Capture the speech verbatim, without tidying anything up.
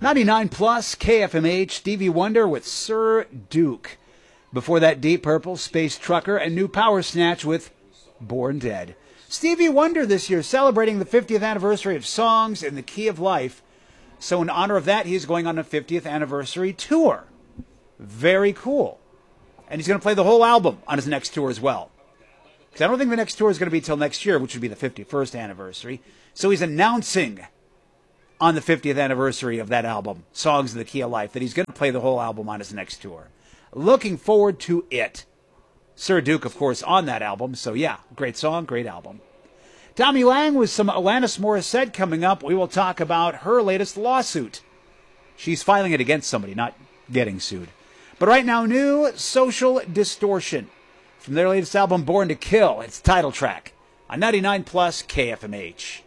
ninety-nine plus K F M H, Stevie Wonder with Sir Duke. Before that, Deep Purple, Space Trucker, and New Power Snatch with Born Dead. Stevie Wonder this year celebrating the fiftieth anniversary of Songs in the Key of Life. So in honor of that, he's going on a fiftieth anniversary tour. Very cool. And he's going to play the whole album on his next tour as well. Because I don't think the next tour is going to be till next year, which would be the fifty-first anniversary. So he's announcing on the fiftieth anniversary of that album, Songs in the Key of Life, that he's going to play the whole album on his next tour. Looking forward to it. Sir Duke, of course, on that album. So yeah, great song, great album. Tommy Lang with some Alanis Morissette coming up. We will talk about her latest lawsuit. She's filing it against somebody, not getting sued. But right now, new Social Distortion from their latest album, Born to Kill. It's title track on ninety-nine plus K F M H.